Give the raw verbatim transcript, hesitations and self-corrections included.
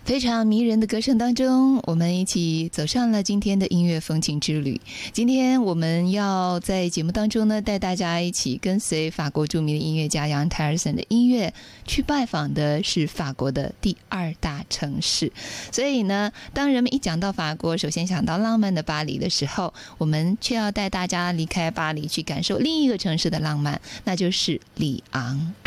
非常迷人的歌声当中，我们一起走上了今天的音乐风情之旅。今天我们要在节目当中呢，带大家一起跟随法国著名的音乐家杨泰尔森的音乐，去拜访的是法国的第二大城市。所以呢，当人们一讲到法国，首先想到浪漫的巴黎的时候，我们却要带大家离开巴黎，去感受另一个城市的浪漫，那就是里昂。